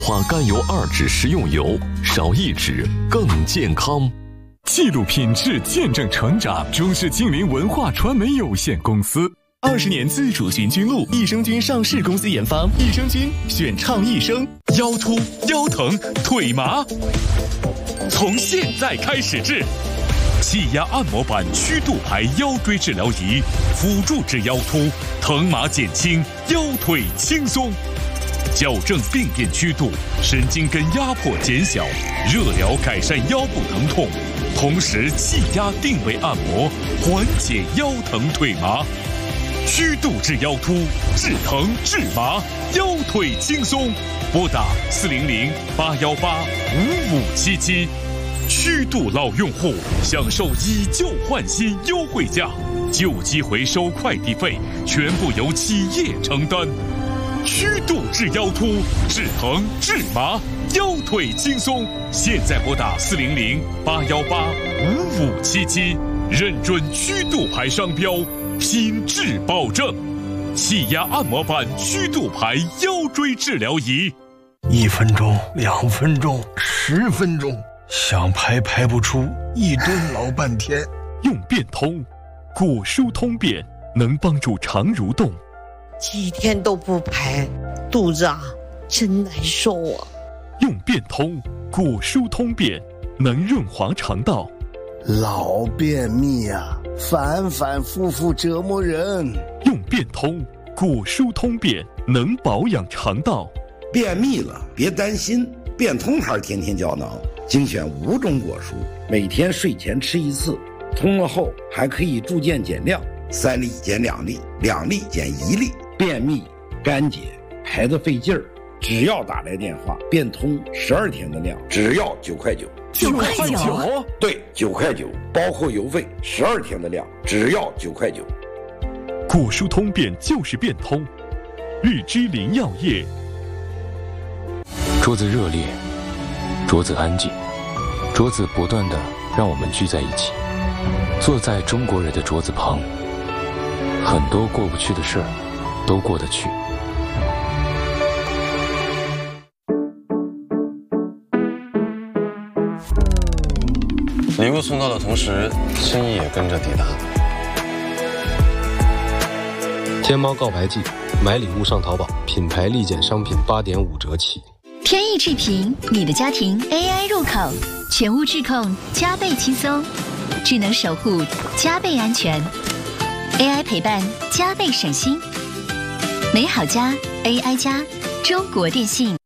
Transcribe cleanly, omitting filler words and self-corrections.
化甘油2酯食用油，少1酯更健康。 记录品质，见证成长。中视金陵文化传媒有限公司 20年自主循菌露，益生菌上市公司研发，益生菌选畅益生。 腰突、腰疼、腿麻，从现在开始治。气压按摩板曲度牌腰椎治疗仪，辅助治腰突，疼麻减轻，腰腿轻松。矫正病变曲度，神经根压迫减小，热疗改善腰部疼痛，同时气压定位按摩，缓解腰疼腿麻。曲度治腰突，治疼治麻，腰腿轻松。拨打400-818-5577。曲度老用户享受以旧换新优惠价，旧机回收快递费全部由企业承担。曲度治腰突，治疼治麻，腰腿轻松。现在拨打400-818-5577，认准曲度牌商标，品质保证。气压按摩板曲度牌腰椎治疗仪 ，1分钟、2分钟、10分钟，想排不出，一蹲老半天。 用变通，果舒通便能帮助肠蠕动。 几天都不排，肚子真难受啊。 用变通，果舒通便能润滑肠道。 老便秘反复复折磨人。 用变通，果舒通便能保养肠道。 便秘了别担心，变通牌天天胶囊精选5种果蔬，每天睡前吃1次，通了后还可以逐渐减量，3粒减2粒，2粒减1粒。便秘、干结、排得费劲儿，只要打来电话，变通12天的量，只要9块9。 9块9？ 对，9块9，包括邮费，12天的量，只要9块9。 果舒通便就是变通，日之林药业。 桌子热烈，桌子安静，桌子不断地让我们聚在一起，坐在中国人的桌子旁，很多过不去的事儿都过得去。 礼物送到的同时，心意也跟着抵达。 天猫告白季，买礼物上淘宝，品牌立减商品8.5折起。 天翼智屏，你的家庭 AI 入口，全屋智控加倍轻松，智能守护加倍安全， AI 陪伴加倍省心。美好家 AI 家，中国电信。